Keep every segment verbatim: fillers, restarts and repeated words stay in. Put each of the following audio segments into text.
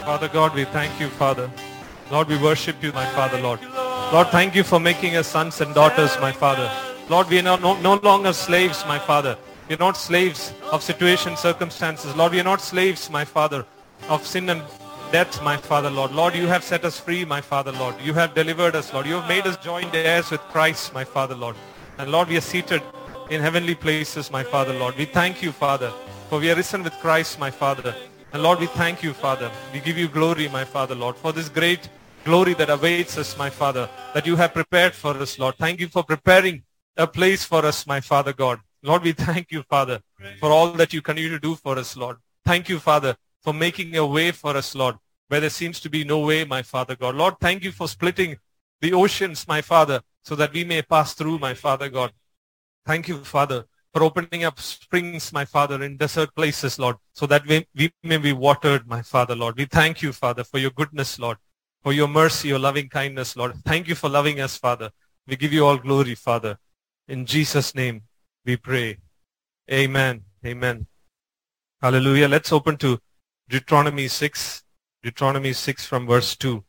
Father God, we thank you, Father. Lord, we worship you, my Father, Lord. Lord, thank you for making us sons and daughters, my Father. Lord, we are no, no, no longer slaves, my Father. We are not slaves of situations, circumstances. Lord, we are not slaves, my Father, of sin and death, my Father, Lord. Lord, you have set us free, my Father, Lord. You have delivered us, Lord. You have made us joint heirs with Christ, my Father, Lord. And Lord, we are seated in heavenly places, my Father, Lord. We thank you, Father, for we are risen with Christ, my Father. And Lord, we thank you, Father. We give you glory, my Father, Lord, for this great glory that awaits us, my Father, that you have prepared for us, Lord. Thank you for preparing a place for us, my Father God. Lord, we thank you, Father, for all that you continue to do for us, Lord. Thank you, Father, for making a way for us, Lord, where there seems to be no way, my Father God. Lord, thank you for splitting the oceans, my Father, so that we may pass through, my Father God. Thank you, Father, for opening up springs, my Father, in desert places, Lord, so that we, we may be watered, my Father, Lord. We thank you, Father, for your goodness, Lord, for your mercy, your loving kindness, Lord. Thank you for loving us, Father. We give you all glory, Father. In Jesus' name we pray. Amen. Amen. Hallelujah. Let's open to Deuteronomy six. Deuteronomy six from verse two.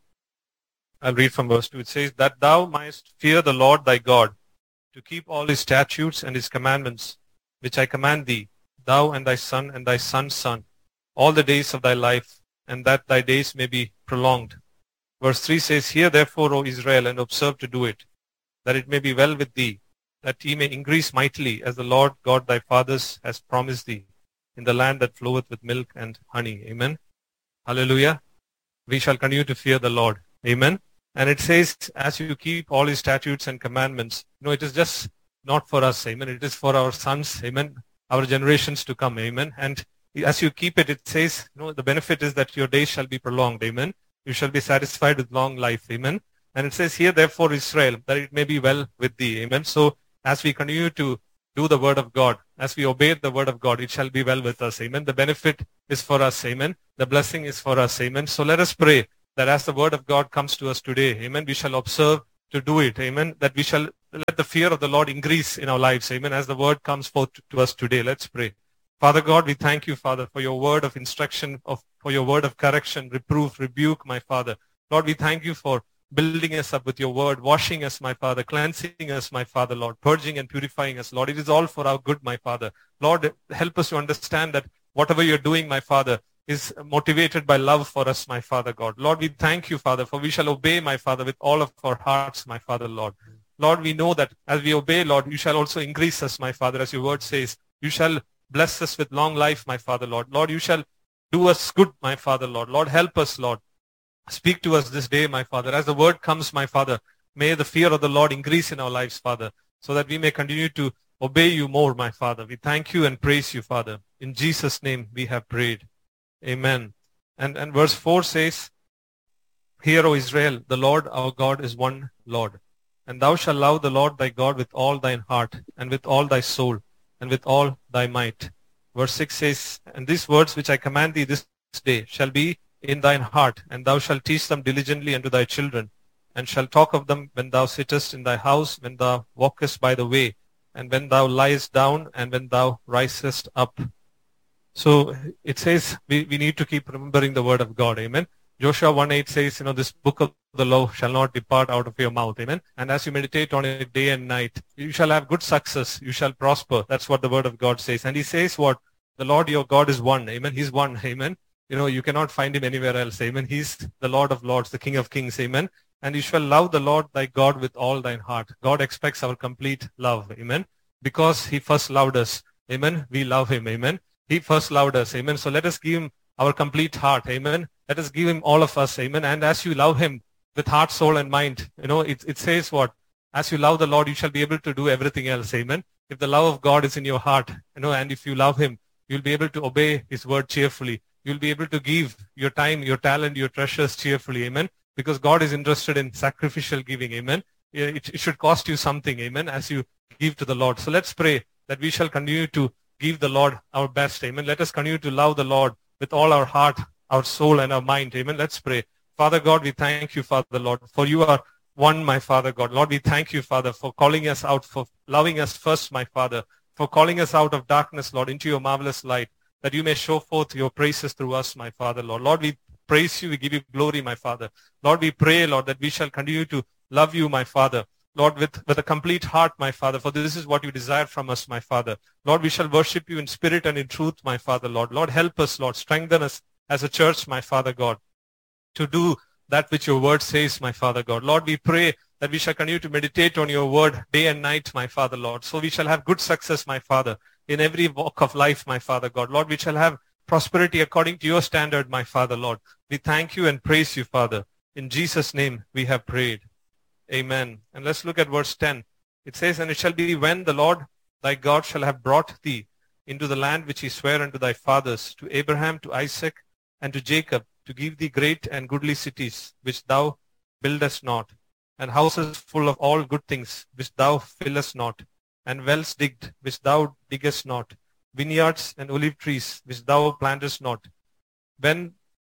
I'll read from verse two. It says, that thou mightst fear the Lord thy God, to keep all his statutes and his commandments, which I command thee, thou and thy son and thy son's son, all the days of thy life, and that thy days may be prolonged. Verse three says, hear therefore, O Israel, and observe to do it, that it may be well with thee, that he may increase mightily, as the Lord God thy fathers has promised thee, in the land that floweth with milk and honey. Amen. Hallelujah. We shall continue to fear the Lord. Amen. And it says, as you keep all his statutes and commandments, you know, it is just not for us. Amen. It is for our sons. Amen. Our generations to come. Amen. And as you keep it, it says, you know, the benefit is that your days shall be prolonged. Amen. You shall be satisfied with long life. Amen. And it says here, therefore, Israel, that it may be well with thee. Amen. So as we continue to do the word of God, as we obey the word of God, it shall be well with us. Amen. The benefit is for us. Amen. The blessing is for us. Amen. So let us pray that as the word of God comes to us today, amen, we shall observe to do it. Amen. That we shall let the fear of the Lord increase in our lives. Amen. As the word comes forth to us today, let's pray. Father God, we thank you, Father, for your word of instruction, of for your word of correction, reproof, rebuke, my Father. Lord, we thank you for building us up with your word, washing us, my Father, cleansing us, my Father, Lord, purging and purifying us, Lord. It is all for our good, my Father. Lord, help us to understand that whatever you're doing, my Father, is motivated by love for us, my Father God. Lord, we thank you, Father, for we shall obey, my Father, with all of our hearts, my Father, Lord. Lord, we know that as we obey, Lord, you shall also increase us, my Father, as your word says. You shall bless us with long life, my Father, Lord. Lord, you shall do us good, my Father, Lord. Lord, help us, Lord. Speak to us this day, my Father. As the word comes, my Father, may the fear of the Lord increase in our lives, Father, so that we may continue to obey you more, my Father. We thank you and praise you, Father. In Jesus' name we have prayed. Amen. And, and verse four says, hear, O Israel, the Lord our God is one Lord. And thou shalt love the Lord thy God with all thine heart, and with all thy soul, and with all thy might. Verse six says, and these words which I command thee this day shall be in thine heart, and thou shalt teach them diligently unto thy children, and shalt talk of them when thou sittest in thy house, when thou walkest by the way, and when thou liest down, and when thou risest up. So it says we, we need to keep remembering the word of God. Amen. Joshua one eight says, you know, this book of the law shall not depart out of your mouth. Amen. And as you meditate on it day and night, you shall have good success. You shall prosper. That's what the word of God says. And he says what? The Lord your God is one. Amen. He's one. Amen. You know, you cannot find him anywhere else. Amen. He's the Lord of lords, the King of kings. Amen. And you shall love the Lord thy God with all thine heart. God expects our complete love. Amen. Because he first loved us. Amen. We love him. Amen. He first loved us. Amen. So let us give him our complete heart. Amen. Let us give him all of us. Amen. And as you love him with heart, soul, and mind, you know, it, it says what? As you love the Lord, you shall be able to do everything else. Amen. If the love of God is in your heart, you know, and if you love him, you'll be able to obey his word cheerfully. You'll be able to give your time, your talent, your treasures cheerfully. Amen. Because God is interested in sacrificial giving. Amen. It, it should cost you something. Amen. As you give to the Lord. So let's pray that we shall continue to give the Lord our best. Amen. Let us continue to love the Lord with all our heart, our soul, and our mind. Amen. Let's pray. Father God, we thank you, Father Lord, for you are one, my Father God. Lord, we thank you, Father, for calling us out, for loving us first, my Father, for calling us out of darkness, Lord, into your marvelous light, that you may show forth your praises through us, my Father, Lord. Lord, we praise you, we give you glory, my Father. Lord, we pray, Lord, that we shall continue to love you, my Father. Lord, with, with a complete heart, my Father, for this is what you desire from us, my Father. Lord, we shall worship you in spirit and in truth, my Father, Lord. Lord, help us, Lord. Strengthen us as a church, my Father God, to do that which your word says, my Father God. Lord, we pray that we shall continue to meditate on your word day and night, my Father, Lord. So we shall have good success, my Father, in every walk of life, my Father God. Lord, we shall have prosperity according to your standard, my Father, Lord. We thank you and praise you, Father. In Jesus' name we have prayed. Amen. And let's look at verse ten. It says, and it shall be when the Lord thy God shall have brought thee into the land which he sware unto thy fathers, to Abraham, to Isaac, and to Jacob, to give thee great and goodly cities, which thou buildest not, and houses full of all good things, which thou fillest not, and wells digged, which thou diggest not, vineyards and olive trees, which thou plantest not, when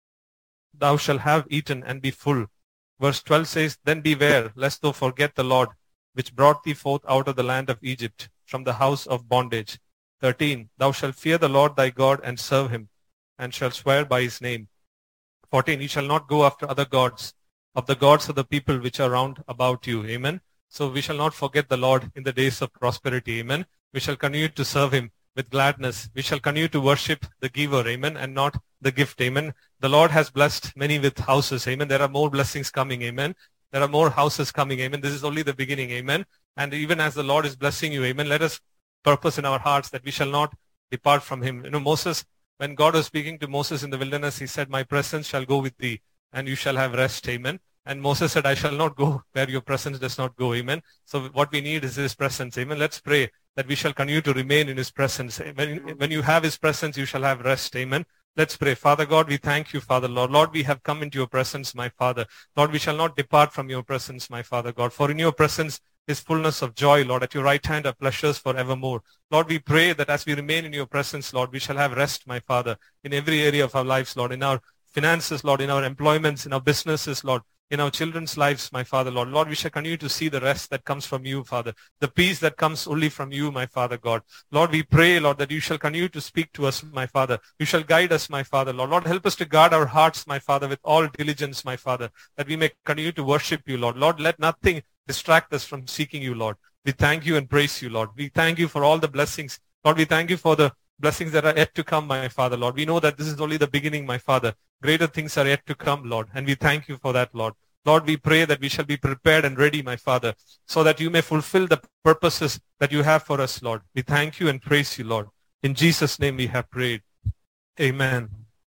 thou shalt have eaten and be full. Verse twelve says, then beware, lest thou forget the Lord, which brought thee forth out of the land of Egypt, from the house of bondage. thirteen, thou shalt fear the Lord thy God, and serve him, and shalt swear by his name. fourteen, you shall not go after other gods, of the gods of the people which are round about you. Amen. So we shall not forget the Lord in the days of prosperity. Amen. We shall continue to serve him with gladness. We shall continue to worship the giver. Amen. And not the gift. Amen. The Lord has blessed many with houses. Amen. There are more blessings coming. Amen. There are more houses coming. Amen. This is only the beginning. Amen. And even as the Lord is blessing you, amen, let us purpose in our hearts that we shall not depart from him. You know, Moses, when God was speaking to Moses in the wilderness, he said, my presence shall go with thee, and you shall have rest. Amen. And Moses said, I shall not go where your presence does not go. Amen. So what we need is his presence. Amen. Let's pray that we shall continue to remain in his presence. When, when you have his presence, you shall have rest. Amen. Let's pray. Father God, we thank you, Father Lord. Lord, we have come into your presence, my Father. Lord, we shall not depart from your presence, my Father God. For in your presence is fullness of joy, Lord. At your right hand are pleasures forevermore. Lord, we pray that as we remain in your presence, Lord, we shall have rest, my Father, in every area of our lives, Lord, in our finances, Lord, in our employments, in our businesses, Lord, in our children's lives, my Father, Lord. Lord, we shall continue to see the rest that comes from you, Father, the peace that comes only from you, my Father God. Lord, we pray, Lord, that you shall continue to speak to us, my Father. You shall guide us, my Father, Lord. Lord, help us to guard our hearts, my Father, with all diligence, my Father, that we may continue to worship you, Lord. Lord, let nothing distract us from seeking you, Lord. We thank you and praise you, Lord. We thank you for all the blessings. Lord, we thank you for the blessings that are yet to come, my Father, Lord. We know that this is only the beginning, my Father. Greater things are yet to come, Lord, and we thank you for that, Lord. Lord, we pray that we shall be prepared and ready, my Father, so that you may fulfill the purposes that you have for us, Lord. We thank you and praise you, Lord. In Jesus' name we have prayed. Amen.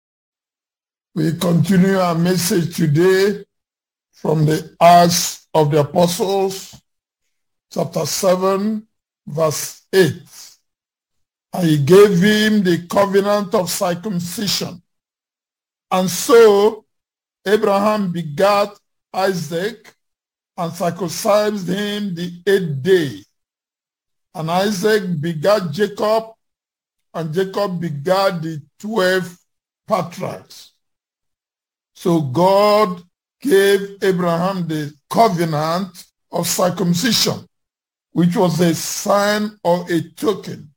We continue our message today from the Acts of the Apostles, chapter seven, verse eight. And he gave him the covenant of circumcision. And so Abraham begat Isaac and circumcised him the eighth day. And Isaac begat Jacob, and Jacob begat the twelve patriarchs. So God gave Abraham the covenant of circumcision, which was a sign or a token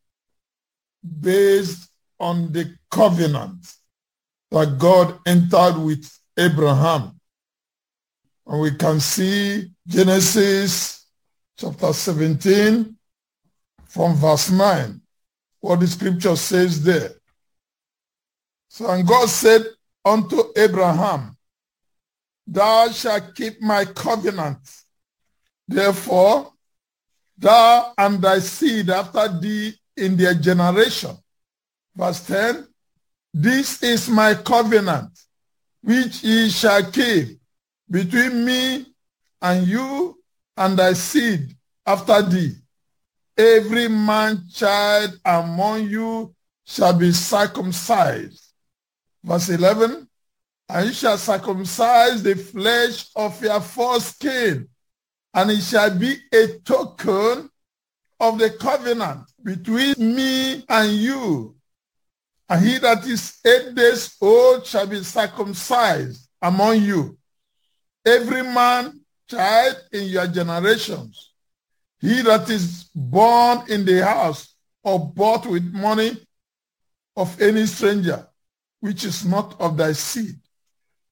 based on the covenant that God entered with Abraham. And we can see Genesis chapter seventeen from verse nine, what the scripture says there. So, and God said unto Abraham, thou shalt keep my covenant. Therefore, thou and thy seed after thee in their generation. Verse ten, this is my covenant, which ye shall keep between me and you and thy seed after thee. Every man child among you shall be circumcised. Verse eleven, and you shall circumcise the flesh of your foreskin, and it shall be a token of the covenant between me and you. And he that is eight days old shall be circumcised among you. Every man child in your generations, he that is born in the house or bought with money of any stranger, which is not of thy seed.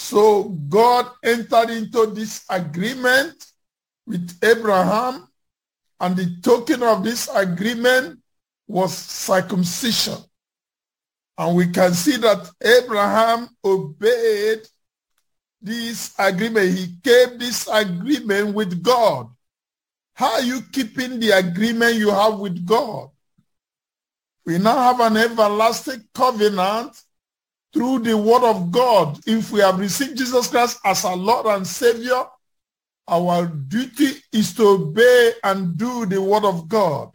So God entered into this agreement with Abraham, and the token of this agreement was circumcision. And we can see that Abraham obeyed this agreement. He kept this agreement with God. How are you keeping the agreement you have with God? We now have an everlasting covenant through the word of God. If we have received Jesus Christ as our Lord and Savior, our duty is to obey and do the word of God.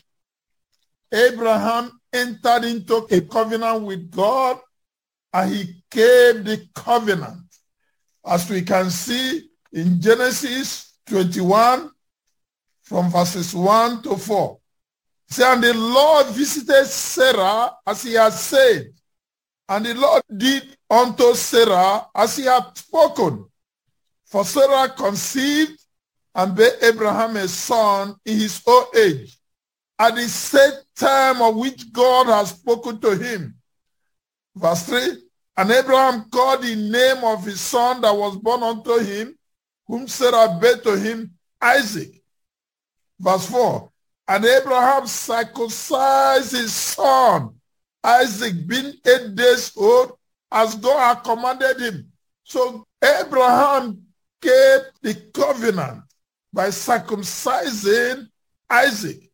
Abraham entered into a covenant with God, and he kept the covenant. As we can see in Genesis twenty-one, from verses one to four. See, and the Lord visited Sarah as he had said, and the Lord did unto Sarah as he had spoken. For Sarah conceived and bare Abraham a son in his old age, at the set time of which God has spoken to him. Verse three, and Abraham called the name of his son that was born unto him, whom Sarah bare to him, Isaac. Verse four, and Abraham circumcised his son, Isaac, being eight days old, as God had commanded him. So Abraham kept the covenant by circumcising Isaac.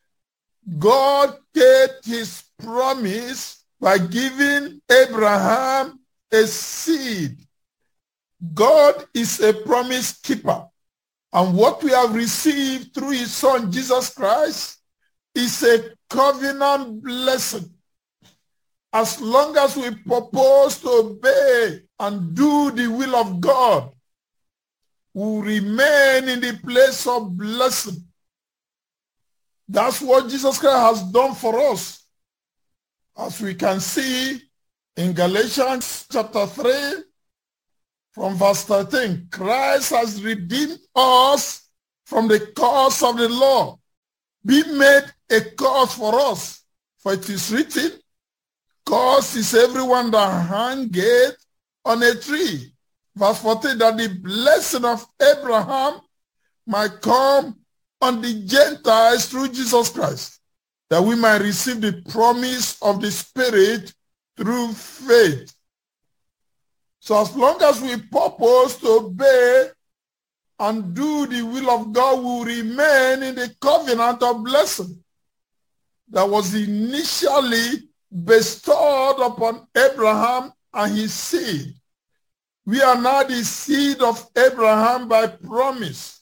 God kept his promise by giving Abraham a seed. God is a promise keeper. And what we have received through his son, Jesus Christ, is a covenant blessing. As long as we purpose to obey and do the will of God, we will remain in the place of blessing. That's what Jesus Christ has done for us. As we can see in Galatians chapter three, from verse thirteen, Christ has redeemed us from the curse of the law, being made a curse for us. For it is written, cursed is everyone that hangeth on a tree. Verse fourteen, that the blessing of Abraham might come on the Gentiles through Jesus Christ, that we might receive the promise of the Spirit through faith. So as long as we purpose to obey and do the will of God, we will remain in the covenant of blessing that was initially bestowed upon Abraham and his seed. We are now the seed of Abraham by promise.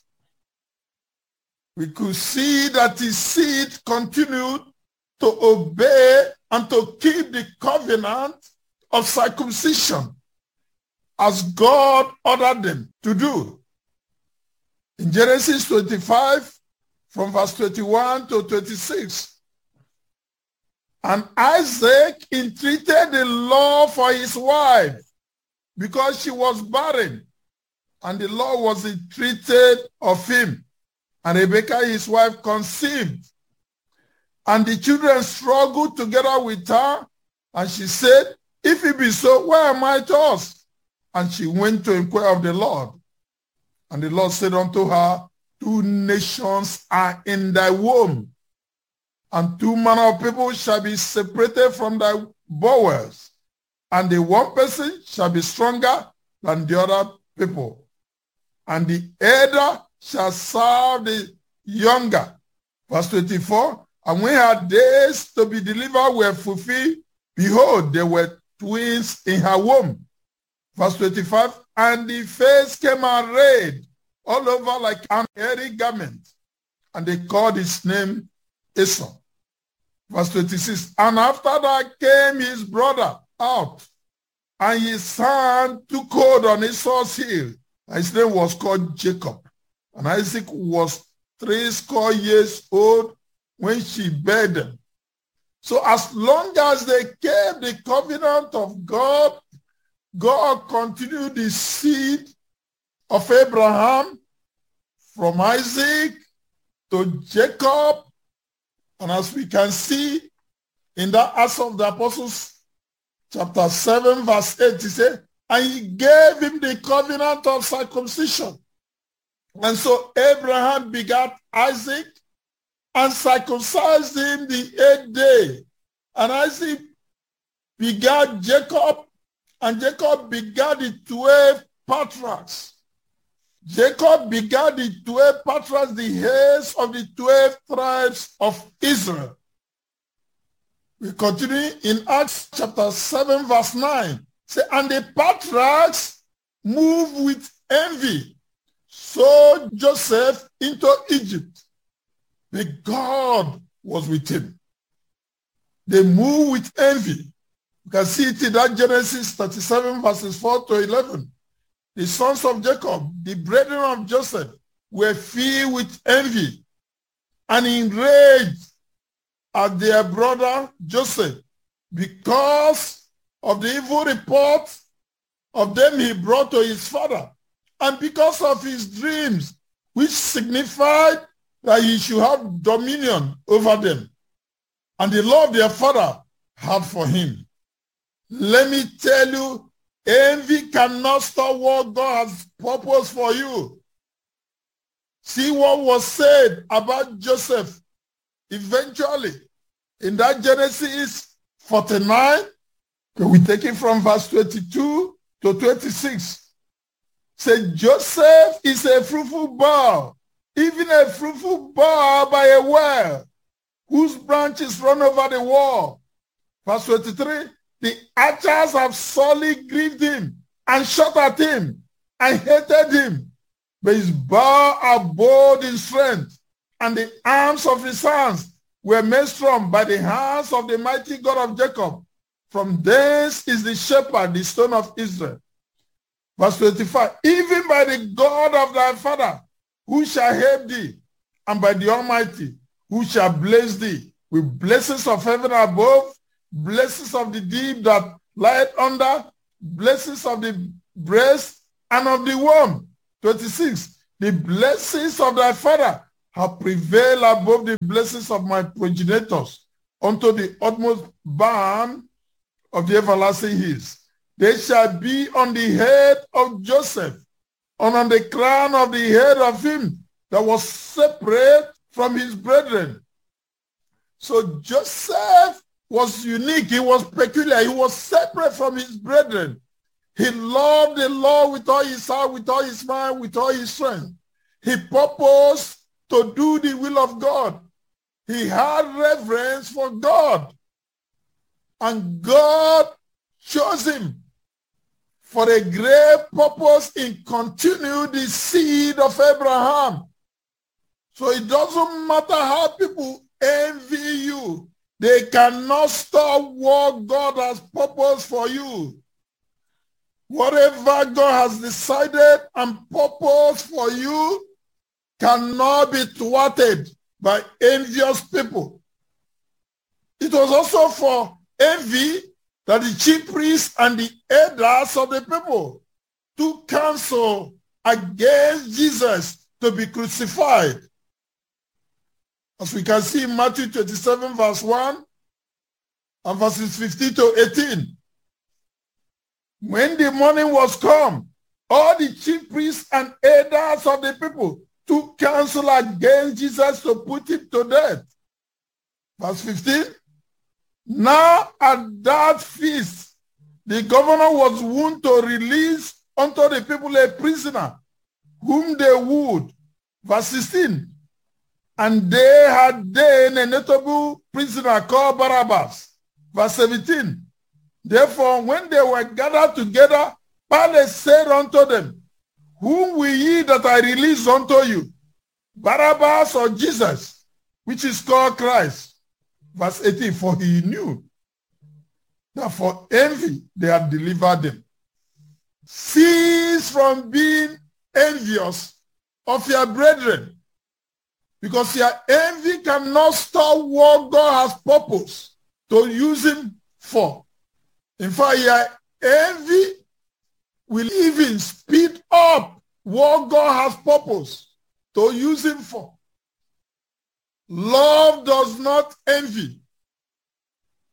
We could see that his seed continued to obey and to keep the covenant of circumcision as God ordered them to do. In Genesis twenty-five, from verse twenty-one to twenty-six, and Isaac entreated the Lord for his wife, because she was barren, and the Lord was entreated of him. And Rebekah, his wife, conceived. And the children struggled together with her. And she said, if it be so, where am I tossed? And she went to inquire of the Lord. And the Lord said unto her, two nations are in thy womb, and two manner of people shall be separated from thy bowels, and the one person shall be stronger than the other people, and the elder shall serve the younger. Verse twenty-four, and when her days to be delivered were fulfilled, behold, there were twins in her womb. Verse twenty-five, and the face came arrayed all over like an hairy garment, and they called his name Esau. Verse twenty-six, and after that came his brother out, and his hand took hold on Esau's heel, and his name was called Jacob. And Isaac was threescore years old when she bare them. So as long as they kept the covenant of God, God continued the seed of Abraham from Isaac to Jacob. And as we can see in the Acts of the Apostles, chapter seven, verse eight, he said, and he gave him the covenant of circumcision. And so Abraham begat Isaac and circumcised him the eighth day. And Isaac begat Jacob, and Jacob begat the twelve patriarchs. Jacob begat the twelve patriarchs, the heads of the twelve tribes of Israel. We continue in Acts chapter seven, verse nine. Say, and the patriarchs moved with envy, so Joseph into Egypt. But God was with him. They moved with envy. You can see it in that Genesis thirty-seven, verses four to eleven. The sons of Jacob, the brethren of Joseph, were filled with envy and enraged at their brother Joseph because of the evil report of them he brought to his father, and because of his dreams, which signified that he should have dominion over them, and the love their father had for him. Let me tell you, envy cannot stop what God has purposed for you. See what was said about Joseph eventually in that Genesis forty-nine. We take it from verse twenty-two to twenty-six. Say, Joseph is a fruitful bough, even a fruitful bough by a well, whose branches run over the wall. Verse twenty-three, the archers have sorely grieved him and shot at him and hated him. But his bow abode in strength, and the arms of his hands were made strong by the hands of the mighty God of Jacob. From thence is the shepherd, the stone of Israel. Verse twenty-five, even by the God of thy father, who shall help thee, and by the Almighty, who shall bless thee with blessings of heaven above, blessings of the deep that lieth under, blessings of the breast and of the womb. twenty-six, the blessings of thy father have prevailed above the blessings of my progenitors unto the utmost bound of the everlasting hills. They shall be on the head of Joseph, and on the crown of the head of him that was separate from his brethren. So Joseph was unique. He was peculiar. He was separate from his brethren. He loved the Lord with all his heart, with all his mind, with all his strength. He purposed to do the will of God. He had reverence for God. And God chose him for a great purpose in continuing the seed of Abraham. So it doesn't matter how people envy you. They cannot stop what God has purposed for you. Whatever God has decided and purposed for you cannot be thwarted by envious people. It was also for envy that the chief priests and the elders of the people took counsel against Jesus to be crucified. As we can see in Matthew twenty-seven, verse one, and verses fifteen to eighteen. When the morning was come, all the chief priests and elders of the people took counsel against Jesus to put him to death. Verse fifteen. Now at that feast, the governor was wont to release unto the people a prisoner, whom they would. Verse sixteen. And they had then a notable prisoner called Barabbas. Verse seventeen. Therefore, when they were gathered together, Pilate said unto them, whom will ye that I release unto you, Barabbas or Jesus, which is called Christ? Verse eighteen, for he knew that for envy they had delivered them. Cease from being envious of your brethren, because your envy cannot stop what God has purposed to use him for. In fact, your envy will even speed up what God has purposed to use him for. Love does not envy.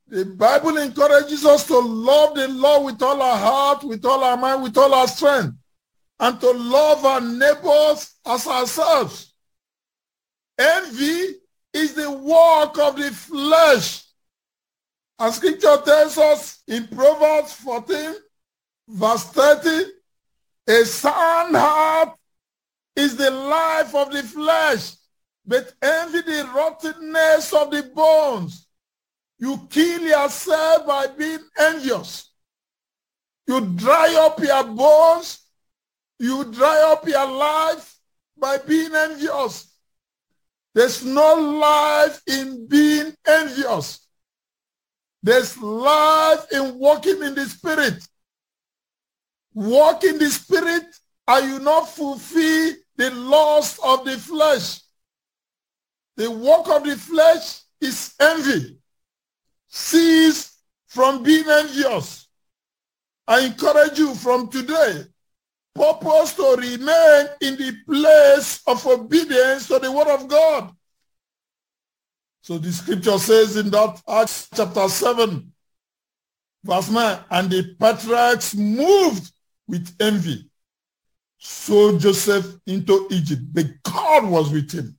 The Bible encourages us to love the Lord with all our heart, with all our mind, with all our strength, and to love our neighbors as ourselves. Envy is the work of the flesh. And scripture tells us in Proverbs fourteen, verse thirty, a sound heart is the life of the flesh, but envy the rottenness of the bones. You kill yourself by being envious. You dry up your bones. You dry up your life by being envious. There's no life in being envious. There's life in walking in the Spirit. Walk in the Spirit and you not fulfill the lust of the flesh. The work of the flesh is envy. Cease from being envious. I encourage you from today, purpose to remain in the place of obedience to the word of God. So the scripture says in that Acts chapter seven, verse nine, and the patriarchs moved with envy, sold Joseph into Egypt, but God was with him.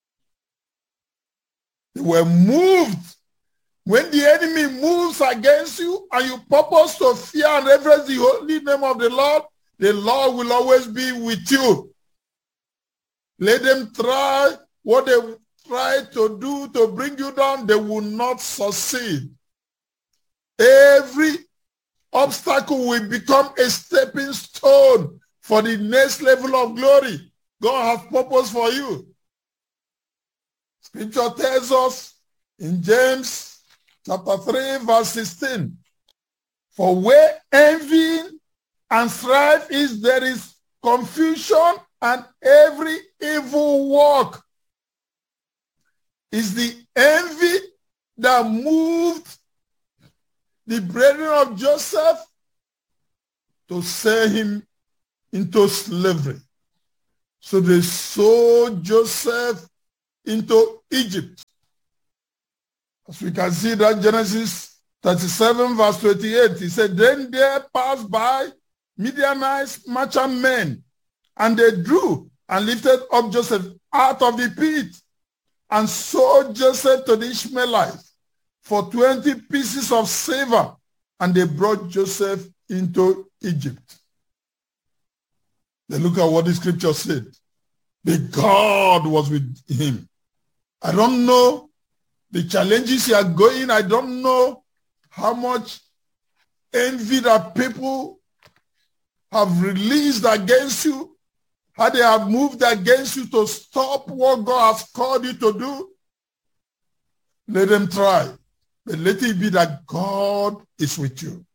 They were moved. When the enemy moves against you and you purpose to fear and reverence the holy name of the Lord, the Lord will always be with you. Let them try what they try to do to bring you down. They will not succeed. Every obstacle will become a stepping stone for the next level of glory God has purpose for you. Scripture tells us in James chapter three, verse sixteen, for where envy and strife is, there is confusion and every evil work. Is the envy that moved the brethren of Joseph to sell him into slavery. So they sold Joseph into Egypt. As we can see that Genesis thirty-seven, verse twenty-eight, he said, then there passed by Midianites merchantmen, and they drew and lifted up Joseph out of the pit and sold Joseph to the Ishmaelites for twenty pieces of silver, and they brought Joseph into Egypt. Then look at what the scripture said. The God was with him. I don't know the challenges you are going. I don't know how much envy that people have released against you, how they have moved against you to stop what God has called you to do. Let them try, but let it be that God is with you.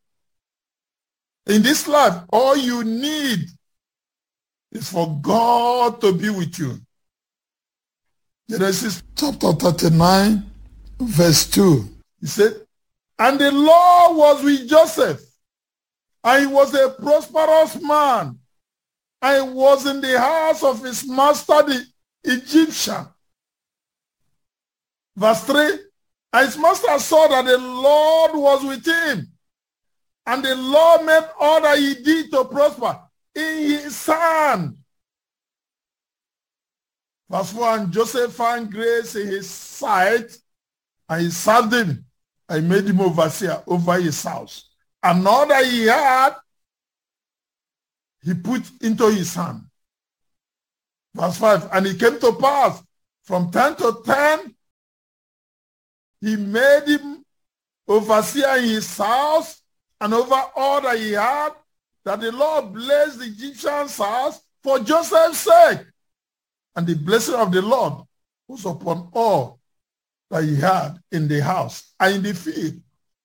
In this life, all you need is for God to be with you. Genesis chapter thirty-nine, verse two. He said, and the Lord was with Joseph, and he was a prosperous man, and he was in the house of his master, the Egyptian. Verse three, and his master saw that the Lord was with him, and the Lord made all that he did to prosper in his hand. Verse one, Joseph found grace in his sight, and he served him, and made him overseer over his house. And all that he had, he put into his hand. Verse five, and it came to pass, from ten to ten, he made him overseer in his house, and over all that he had, that the Lord blessed the Egyptian's house for Joseph's sake. And the blessing of the Lord was upon all that he had in the house and in the field.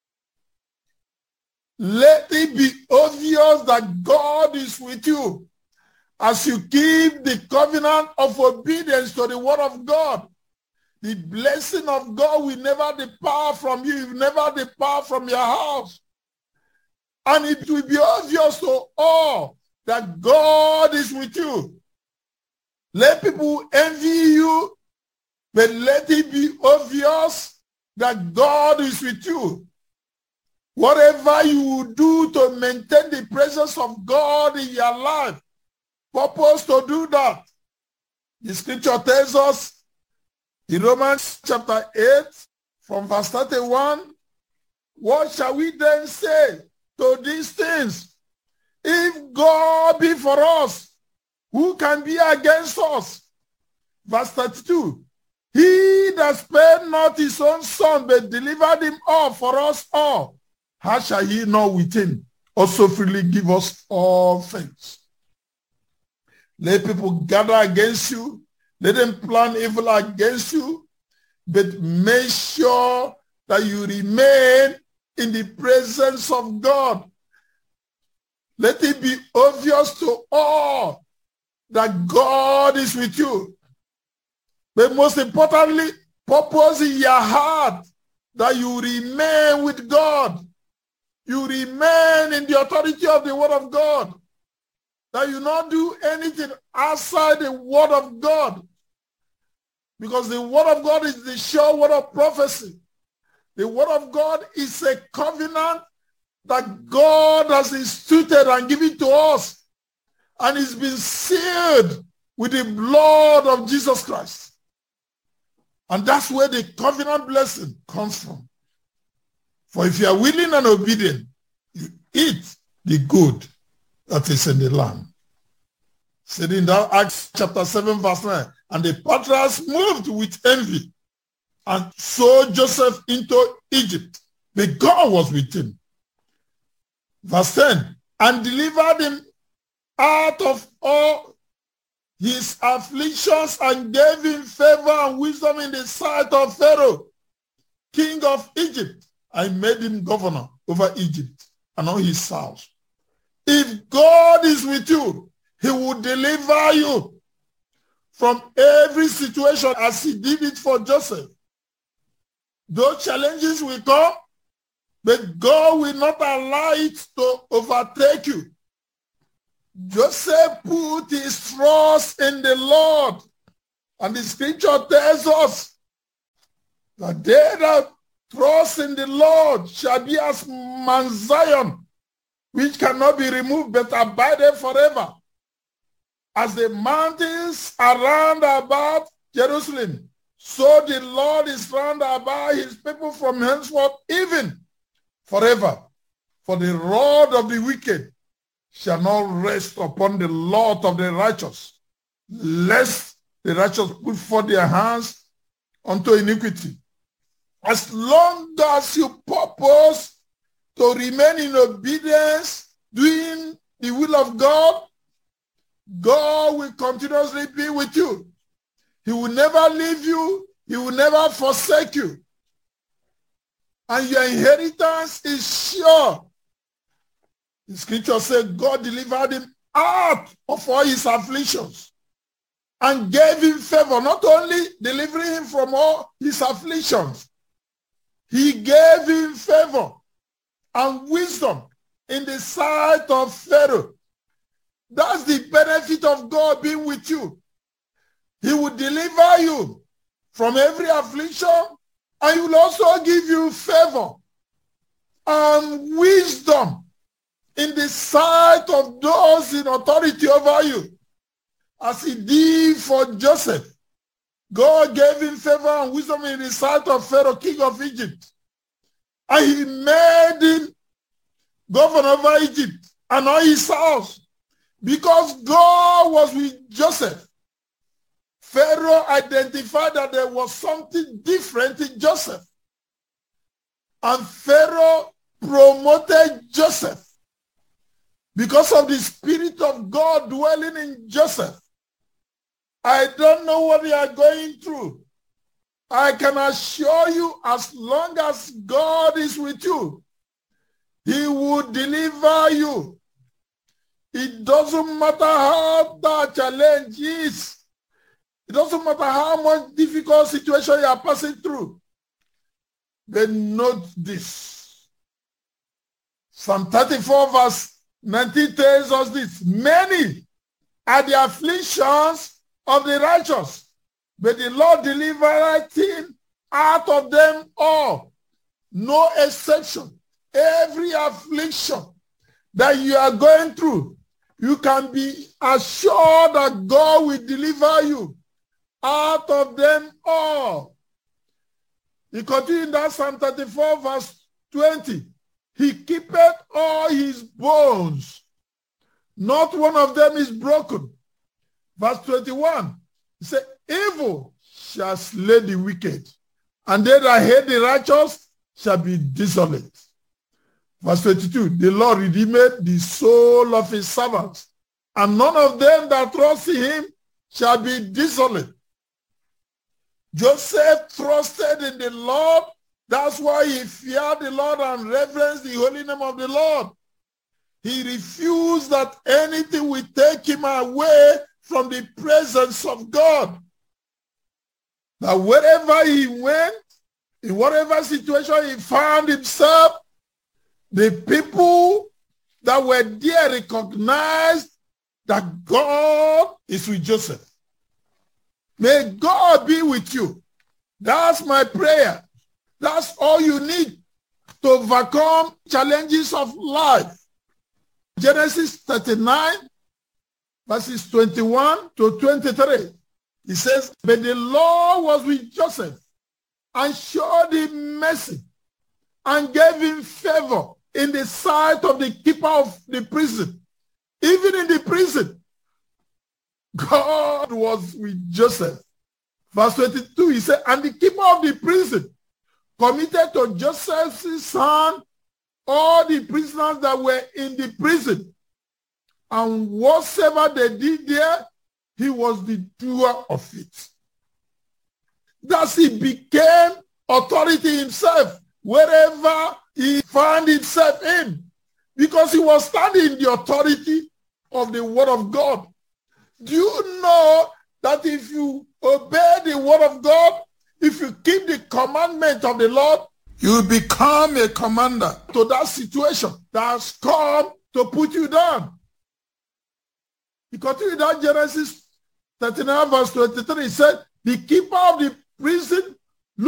Let it be obvious that God is with you as you keep the covenant of obedience to the word of God. The blessing of God will never depart from you. It will never depart from your house. And it will be obvious to all that God is with you. Let people envy you, but let it be obvious that God is with you. Whatever you do to maintain the presence of God in your life, purpose to do that. The scripture tells us in Romans chapter eight, from verse thirty-one, what shall we then say to these things? If God be for us, who can be against us? Verse thirty-two, he that spared not his own son, but delivered him up for us all, how shall he not with him also freely give us all things? Let people gather against you. Let them plan evil against you. But make sure that you remain in the presence of God. Let it be obvious to all that God is with you. But most importantly, purpose in your heart that you remain with God. You remain in the authority of the word of God. That you not do anything outside the word of God. Because the word of God is the sure word of prophecy. The word of God is a covenant that God has instituted and given to us. And it's been sealed with the blood of Jesus Christ. And that's where the covenant blessing comes from. For if you are willing and obedient, you eat the good that is in the land. Said in that Acts chapter seven, verse nine, and the patriarchs moved with envy and sold Joseph into Egypt. But God was with him. Verse ten, and delivered him out of all his afflictions and gave him favor and wisdom in the sight of Pharaoh, king of Egypt. I made him governor over Egypt and all his house. If God is with you, he will deliver you from every situation as he did it for Joseph. Those challenges will come, but God will not allow it to overtake you. Joseph put his trust in the Lord. And the scripture tells us that they that trust in the Lord shall be as Mount Zion, which cannot be removed, but abideth forever. As the mountains are round about Jerusalem, so the Lord is round about his people from henceforth, even forever. For the rod of the wicked shall not rest upon the lot of the righteous, lest the righteous put forth their hands unto iniquity. As long as you purpose to remain in obedience, doing the will of God, God will continuously be with you. He will never leave you. He will never forsake you. And your inheritance is sure. The scripture says God delivered him out of all his afflictions and gave him favor, not only delivering him from all his afflictions, he gave him favor and wisdom in the sight of Pharaoh. That's the benefit of God being with you. He will deliver you from every affliction, and he will also give you favor and wisdom in the sight of those in authority over you. As he did for Joseph, God gave him favor and wisdom in the sight of Pharaoh, king of Egypt. And he made him governor over Egypt and all his house. Because God was with Joseph, Pharaoh identified that there was something different in Joseph. And Pharaoh promoted Joseph because of the Spirit of God dwelling in Joseph. I don't know what you are going through. I can assure you, as long as God is with you, he will deliver you. It doesn't matter how that challenge is. It doesn't matter how much difficult situation you are passing through. But note this. Psalm thirty-four verse nineteen tells us this. Many are the afflictions of the righteous, but the Lord delivereth him out of them all, no exception. Every affliction that you are going through, you can be assured that God will deliver you out of them all. He continued in that Psalm thirty-four, verse twenty. He keepeth all his bones. Not one of them is broken. Verse twenty-one, he said, evil shall slay the wicked, and they that hate the righteous shall be desolate. Verse twenty-two, the Lord redeemed the soul of his servants, and none of them that trust in him shall be desolate. Joseph trusted in the Lord. That's why he feared the Lord and reverenced the holy name of the Lord. He refused that anything would take him away from the presence of God. That wherever he went, in whatever situation he found himself, the people that were there recognized that God is with Joseph. May God be with you. That's my prayer. That's all you need to overcome challenges of life. Genesis thirty-nine, verses twenty-one to twenty-three. It says, but the Lord was with Joseph and showed him mercy and gave him favor in the sight of the keeper of the prison. Even in the prison, God was with Joseph. Verse twenty-two, he said, and the keeper of the prison committed to Joseph's hand all the prisoners that were in the prison. And whatsoever they did there, he was the doer of it. Thus he became authority himself wherever he found himself in, because he was standing in the authority of the word of God. Do you know that if you obey the word of God, if you keep the commandment of the Lord, you will become a commander to that situation that has come to put you down? He continued that Genesis thirty-nine verse twenty-three. He said, the keeper of the prison